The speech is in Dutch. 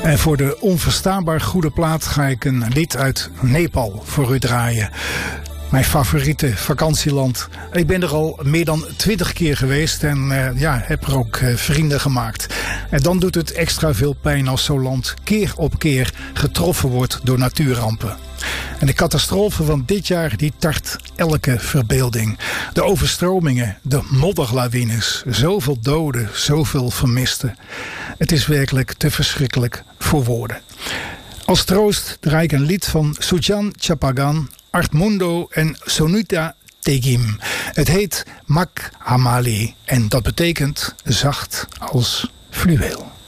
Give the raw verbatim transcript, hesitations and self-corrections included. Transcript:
En voor de onverstaanbaar goede plaat ga ik een lied uit Nepal voor u draaien. Mijn favoriete vakantieland. Ik ben er al meer dan twintig keer geweest en uh, ja, heb er ook uh, vrienden gemaakt. En dan doet het extra veel pijn als zo'n land keer op keer getroffen wordt door natuurrampen. En de catastrofe van dit jaar die tart elke verbeelding. De overstromingen, de modderlawines, zoveel doden, zoveel vermisten. Het is werkelijk te verschrikkelijk voor woorden. Als troost draai ik een lied van Sujan Chapagan, Artmundo en Sonita Tegim. Het heet Mak Hamali en dat betekent zacht als fluweel.